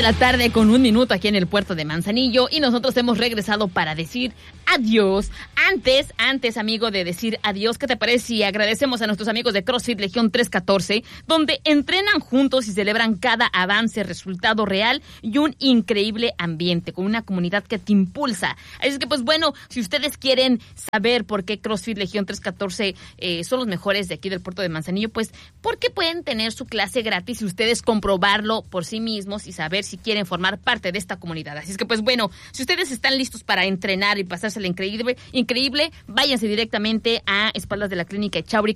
la tarde con 1 minuto aquí en el puerto de Manzanillo y nosotros hemos regresado para decir adiós. Antes, amigo, de decir adiós, ¿qué te parece si agradecemos a nuestros amigos de CrossFit Legión 314, donde entrenan juntos y celebran cada avance, resultado real y un increíble ambiente con una comunidad que te impulsa? Así que, pues bueno, si ustedes quieren saber por qué CrossFit Legión 314 son los mejores de aquí del puerto de Manzanillo, pues porque pueden tener su clase gratis y ustedes comprobarlo por sí mismos y saber si quieren formar parte de esta comunidad. Así es que, pues bueno, si ustedes están listos para entrenar y pasársela increíble, váyanse directamente a espaldas de la clínica Echauri,